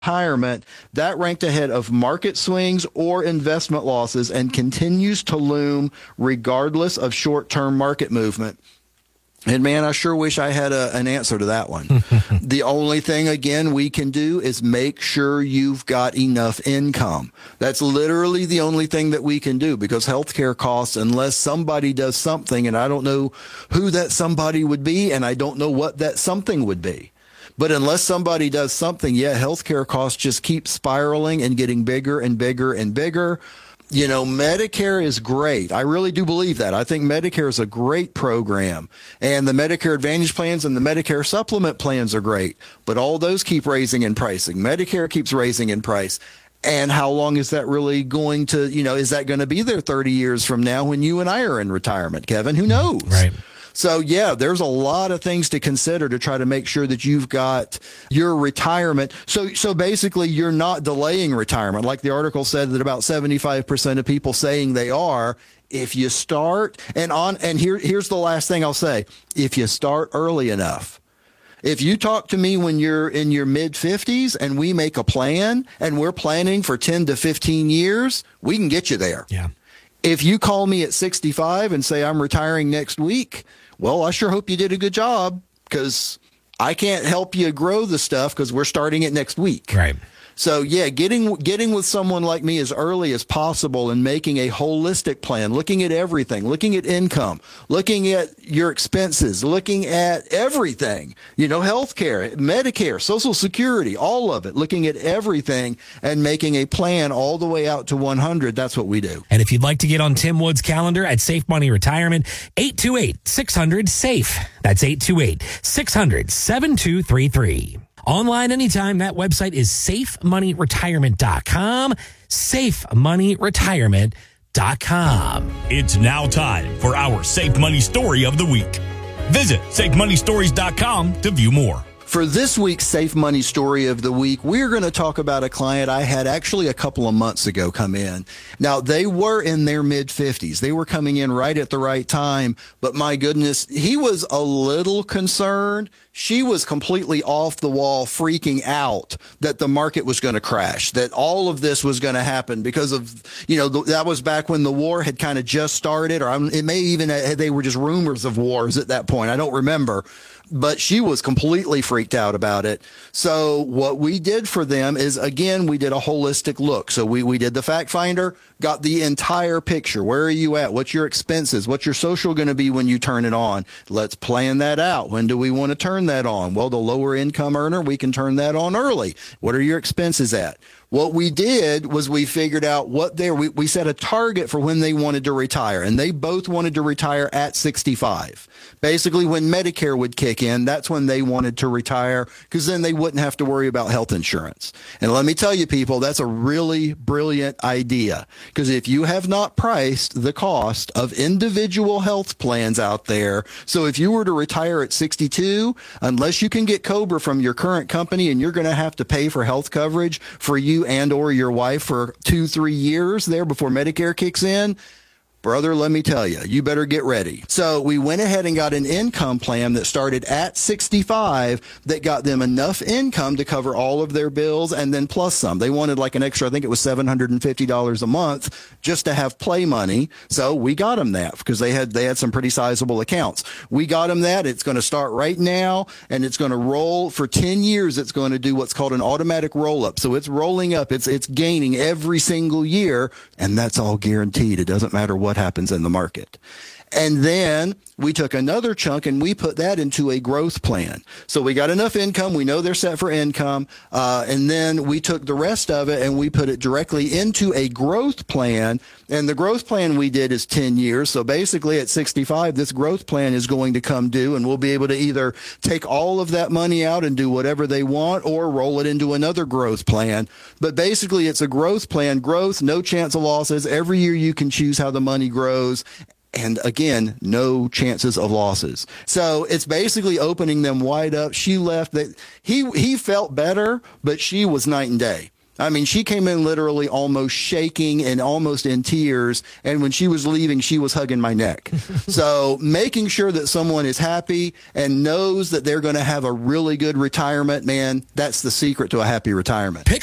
retirement, that ranked ahead of market swings or investment losses and continues to loom regardless of short-term market movement. And man, I sure wish I had an answer to that one. The only thing, again, we can do is make sure you've got enough income. That's literally the only thing that we can do, because healthcare costs, unless somebody does something, and I don't know who that somebody would be, and I don't know what that something would be. But unless somebody does something, healthcare costs just keep spiraling and getting bigger and bigger and bigger. You know, Medicare is great. I really do believe that. I think Medicare is a great program, and the Medicare Advantage plans and the Medicare supplement plans are great, but all those keep raising in pricing. Medicare keeps raising in price. And how long is that really going to, is that going to be there 30 years from now when you and I are in retirement, Kevin? Who knows? Right. So, there's a lot of things to consider to try to make sure that you've got your retirement. So basically, you're not delaying retirement. Like the article said that about 75% of people saying they are. If you start, here's the last thing I'll say. If you start early enough. If you talk to me when you're in your mid-50s and we make a plan and we're planning for 10 to 15 years, we can get you there. Yeah. If you call me at 65 and say I'm retiring next week, well, I sure hope you did a good job, because I can't help you grow the stuff because we're starting it next week. Right. So, getting with someone like me as early as possible and making a holistic plan, looking at everything, looking at income, looking at your expenses, looking at everything, healthcare, Medicare, Social Security, all of it, looking at everything and making a plan all the way out to 100. That's what we do. And if you'd like to get on Tim Wood's calendar at Safe Money Retirement, 828-600-SAFE. That's 828-600-7233. Online anytime. That website is safemoneyretirement.com. Safemoneyretirement.com. It's now time for our Safe Money Story of the Week. Visit safemoneystories.com to view more. For this week's Safe Money Story of the Week, we're going to talk about a client I had actually a couple of months ago come in. Now, they were in their mid-50s. They were coming in right at the right time, but my goodness, he was a little concerned. She was completely off the wall, freaking out that the market was going to crash, that all of this was going to happen because of, that was back when the war had kind of just started, or it may even, they were just rumors of wars at that point. I don't remember. But she was completely freaked out about it. So what we did for them is, again, we did a holistic look. So we did the fact finder, got the entire picture. Where are you at? What's your expenses? What's your social going to be when you turn it on? Let's plan that out. When do we want to turn that on? Well, the lower income earner, we can turn that on early. What are your expenses at? What we did was we figured out we set a target for when they wanted to retire, and they both wanted to retire at 65. Basically, when Medicare would kick in, that's when they wanted to retire, because then they wouldn't have to worry about health insurance. And let me tell you, people, that's a really brilliant idea, because if you have not priced the cost of individual health plans out there, so if you were to retire at 62, unless you can get COBRA from your current company and you're going to have to pay for health coverage for you and or your wife for 2-3 years there before Medicare kicks in, brother, let me tell you, you better get ready. So we went ahead and got an income plan that started at 65 that got them enough income to cover all of their bills and then plus some. They wanted like an extra, I think it was $750 a month just to have play money. So we got them that because they had some pretty sizable accounts. We got them that. It's going to start right now and it's going to roll for 10 years. It's going to do what's called an automatic roll up. So it's rolling up. It's gaining every single year, and that's all guaranteed. It doesn't matter what happens in the market. And then we took another chunk and we put that into a growth plan. So we got enough income. We know they're set for income. And then we took the rest of it and we put it directly into a growth plan. And the growth plan we did is 10 years. So basically at 65, this growth plan is going to come due and we'll be able to either take all of that money out and do whatever they want or roll it into another growth plan. But basically it's a growth plan, growth, no chance of losses. Every year you can choose how the money grows. And again, no chances of losses. So it's basically opening them wide up. She left that he felt better, but she was night and day. I mean, she came in literally almost shaking and almost in tears. And when she was leaving, she was hugging my neck. So making sure that someone is happy and knows that they're going to have a really good retirement, man, that's the secret to a happy retirement.